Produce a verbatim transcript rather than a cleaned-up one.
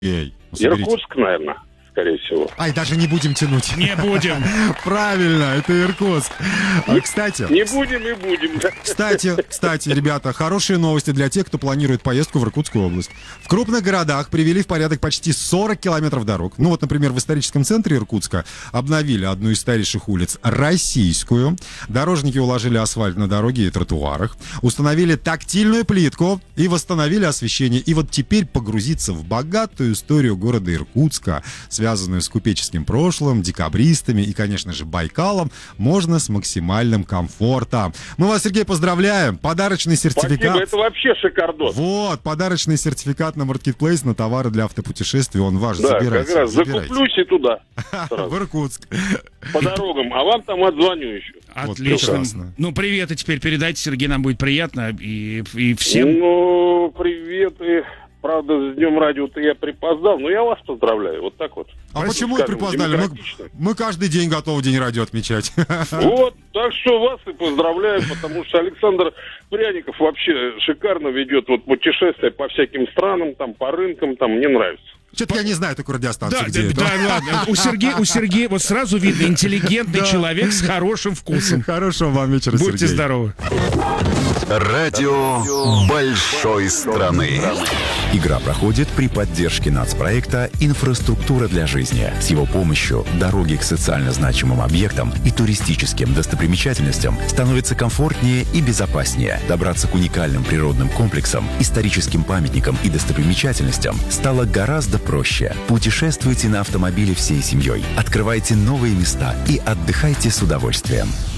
Эй, соберите. Иркутск, наверное, скорее всего. Ай, даже не будем тянуть. Не будем. Правильно, это Иркутск. А, кстати... Не будем и будем. Кстати, кстати, ребята, хорошие новости для тех, кто планирует поездку в Иркутскую область. В крупных городах привели в порядок почти сорок километров дорог. Ну вот, например, в историческом центре Иркутска обновили одну из старейших улиц, Российскую. Дорожники уложили асфальт на дороге и тротуарах. Установили тактильную плитку и восстановили освещение. И вот теперь погрузиться в богатую историю города Иркутска, связанную с купеческим прошлым, декабристами и, конечно же, Байкалом, можно с максимальным комфортом. Мы вас, Сергей, поздравляем. Подарочный сертификат. Спасибо, это вообще шикардос. Вот, подарочный сертификат на Marketplace на товары для автопутешествий. Он ваш. Да, Забирайте. как раз забирайте. закуплюсь и туда. В Иркутск. По дорогам. А вам там отзвоню еще. Отлично. прекрасно. Ну, привет, и теперь передайте, Сергей, нам будет приятно. И, и всем... Ну, привет. И, правда, с Днем радио-то я припоздал, но я вас поздравляю. Вот так вот. А Спасибо, почему скажем, припоздали? Мы, демократично. мы каждый день готовы День радио отмечать. Вот, так что вас и поздравляю, потому что Александр Пряников вообще шикарно ведет вот путешествия по всяким странам, там, по рынкам, там, мне нравится. Что-то я не знаю такую радиостанцию, Да, где да, это. да, ладно. У Сергея, у Сергея вот сразу видно интеллигентный человек с хорошим вкусом. Хорошего вам вечера, Будьте Сергей. здоровы. Радио большой страны. Игра проходит при поддержке нацпроекта «Инфраструктура для жизни». С его помощью дороги к социально значимым объектам и туристическим достопримечательностям становятся комфортнее и безопаснее. Добраться к уникальным природным комплексам, историческим памятникам и достопримечательностям стало гораздо проще. Путешествуйте на автомобиле всей семьей, открывайте новые места и отдыхайте с удовольствием.